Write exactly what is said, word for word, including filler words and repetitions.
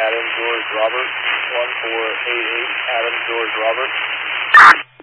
Adam George Robert, one four eight eight, Adam George Robert.